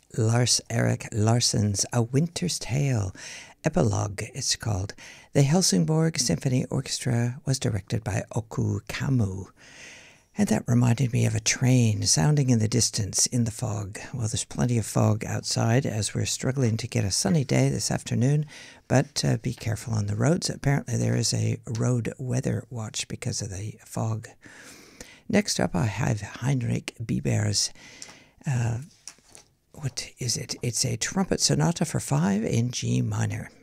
Lars Erik Larsson's A Winter's Tale. Epilogue, it's called. The Helsingborg Symphony Orchestra was directed by Oku Kamu. And that reminded me of a train sounding in the distance in the fog. Well, there's plenty of fog outside as we're struggling to get a sunny day this afternoon, but be careful on the roads. Apparently there is a road weather watch because of the fog. Next up, I have Heinrich Bieber's, what is it? It's a trumpet sonata for 5 in G minor.